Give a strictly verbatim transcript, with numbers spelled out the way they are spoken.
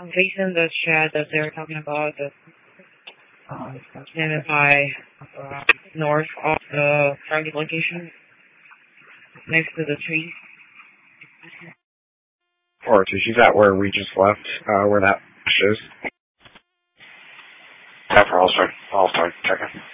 I'm facing the shed that they're talking about, the uh, nearby uh, north of the target location, next to the trees. Or is that where we just left, uh, where that is? After I'll start, I'll start checking.